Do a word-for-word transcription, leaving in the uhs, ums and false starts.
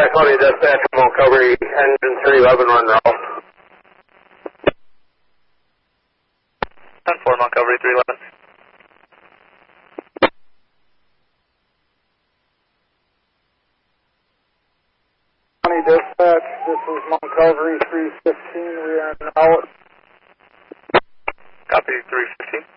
Uh, County Dispatch, Montgomery, engine three eleven, run Ralph. ten four, Montgomery, three eleven. County Dispatch, this is Montgomery, three fifteen, we are now. Copy, three fifteen.